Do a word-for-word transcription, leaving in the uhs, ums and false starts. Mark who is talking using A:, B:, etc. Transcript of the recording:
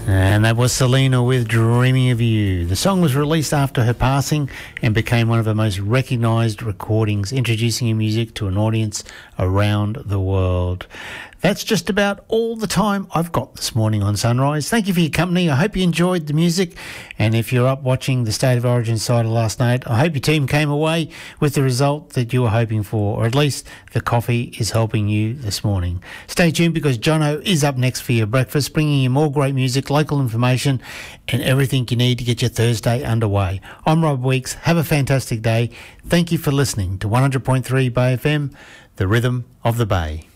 A: And that was Selena with Dreaming of You. The song was released after her passing and became one of her most recognised recordings, introducing her music to an audience around the world. That's just about all the time I've got this morning on Sunrise. Thank you for your company. I hope you enjoyed the music. And if you're up watching the State of Origin side of last night, I hope your team came away with the result that you were hoping for, or at least the coffee is helping you this morning. Stay tuned because Jono is up next for your breakfast, bringing you more great music, local information, and everything you need to get your Thursday underway. I'm Rob Weeks. Have a fantastic day. Thank you for listening to one hundred point three Bay F M, the rhythm of the Bay.